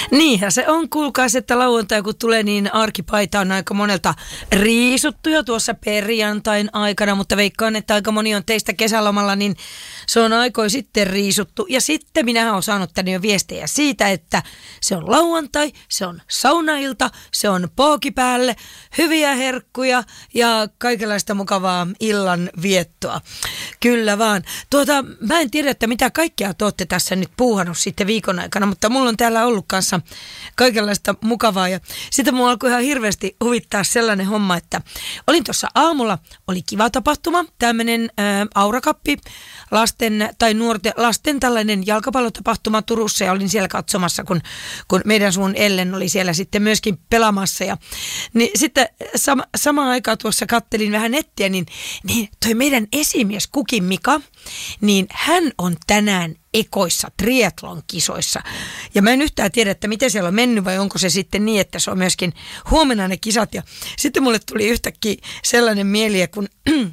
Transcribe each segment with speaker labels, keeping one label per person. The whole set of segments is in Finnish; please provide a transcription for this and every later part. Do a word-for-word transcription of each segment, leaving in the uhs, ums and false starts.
Speaker 1: Niinhän se on, kuulkaas, että lauantai kun tulee, niin arkipaita on aika monelta riisuttu jo tuossa perjantain aikana, mutta veikkaan, että aika moni on teistä kesälomalla, niin se on aikoin sitten riisuttu. Ja sitten minä olen saanut tänne jo viestejä siitä, että se on lauantai, se on saunailta, se on pooki päälle, hyviä herkkuja ja kaikenlaista mukavaa illan viettoa. Kyllä vaan. Tuota, mä en tiedä, että mitä kaikkea te olette tässä nyt puuhannut sitten viikon aikana, mutta mulla on täällä ollut kanssa kaikenlaista mukavaa. Ja sitten mulla alkoi ihan hirveästi huvittaa sellainen homma, että olin tuossa aamulla, oli kiva tapahtuma, tämmöinen ää, aurakappi, lasten tai nuorten, lasten tällainen jalkapallotapahtuma Turussa, ja olin siellä katsomassa, kun, kun meidän suun Ellen oli siellä sitten myöskin pelaamassa. Ja, niin sitten sama, samaan aikaan tuossa kattelin vähän nettiä, niin, niin toi meidän esimies Kukin Mika, niin hän on tänään ekoissa triathlon kisoissa. Ja mä en yhtään tiedä, että miten siellä on mennyt vai onko se sitten niin, että se on myöskin huomenna ne kisat. Ja sitten mulle tuli yhtäkkiä sellainen mieli, kun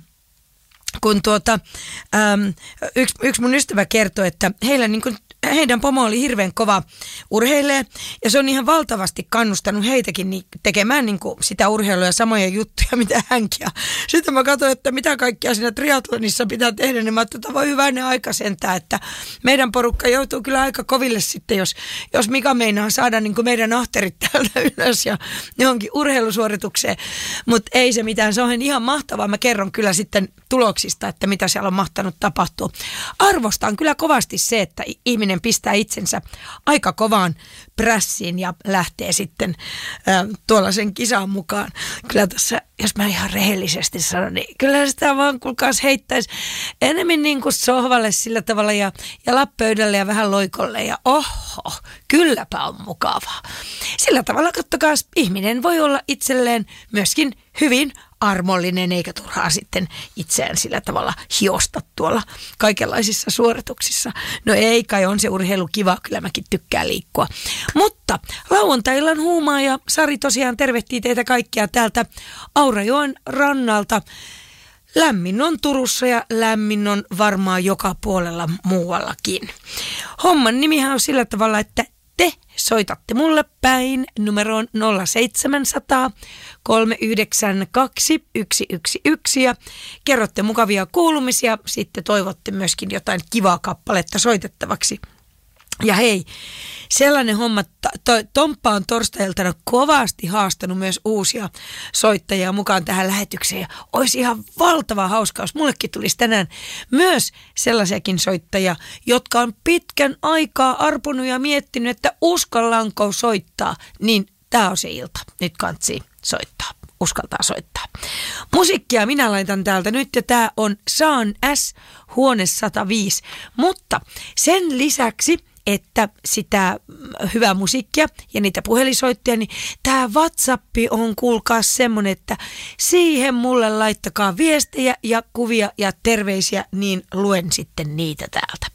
Speaker 1: kun tuota, äm, yksi, yksi mun ystävä kertoi, että heillä niin kuin, heidän pomo oli hirveän kova urheilija ja se on ihan valtavasti kannustanut heitäkin niin tekemään niin kuin sitä urheilua ja samoja juttuja, mitä hänkin. Ja sitten mä katsoin, että mitä kaikkea siinä triathlonissa pitää tehdä, niin mä ajattelin, että voi hyvänen aika sentään, että meidän porukka joutuu kyllä aika koville sitten, jos, jos Mika meinaa saada niin kuin meidän ahterit täältä ylös ja johonkin urheilusuoritukseen. Mutta ei se mitään, se on ihan mahtavaa. Mä kerron kyllä sitten tuloksista, että mitä siellä on mahtanut tapahtua. Arvostan kyllä kovasti se, että ihminen pistää itsensä aika kovaan prässiin ja lähtee sitten äh, tuollaisen kisaan mukaan. Kyllä tässä, jos mä ihan rehellisesti sanon, niin kyllä sitä vaan kuulkaas heittäisi enemmän niin kuin sohvalle sillä tavalla ja, ja lappöydälle ja vähän loikolle ja oho, kylläpä on mukavaa. Sillä tavalla kattokaa, ihminen voi olla itselleen myöskin hyvin armollinen, eikä turhaa sitten itseään sillä tavalla hiosta tuolla kaikenlaisissa suorituksissa. No ei kai, on se urheilu kiva, kyllä mäkin tykkään liikkua. Mutta lauantai-illan huumaa ja Sari tosiaan tervehtii teitä kaikkia täältä Aurajoen rannalta. Lämmin on Turussa ja lämmin on varmaan joka puolella muuallakin. Homman nimihän on sillä tavalla, että te soitatte mulle päin numeroon nolla seitsemänsataa kolme yhdeksän kaksi yksi yksi yksi ja kerrotte mukavia kuulumisia, sitten toivotte myöskin jotain kivaa kappaletta soitettavaksi. Ja hei, sellainen homma, to, Tomppa on torstailtana kovasti haastanut myös uusia soittajia mukaan tähän lähetykseen. Ja olisi ihan valtava hauskaa, jos mullekin tulisi tänään myös sellaisiakin soittajia, jotka on pitkän aikaa arpunut ja miettinyt, että uskallanko soittaa. Niin tämä on se ilta, nyt kantsii soittaa. Uskaltaa soittaa. Musiikkia minä laitan täältä nyt ja tämä on Saan S, huone sata viisi, mutta sen lisäksi että sitä hyvää musiikkia ja niitä puhelinsoittoja, niin tämä WhatsApp on kuulkaa semmoinen, että siihen mulle laittakaa viestejä ja kuvia ja terveisiä, niin luen sitten niitä täältä.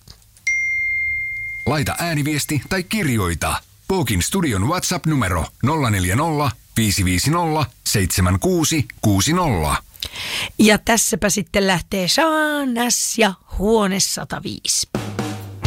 Speaker 2: Laita ääniviesti tai kirjoita. Pookin studion WhatsApp-numero nolla neljä nolla viisi viisi nolla seitsemän kuusi kuusi nolla.
Speaker 1: Ja tässäpä sitten lähtee Saan S ja huone sata viisi.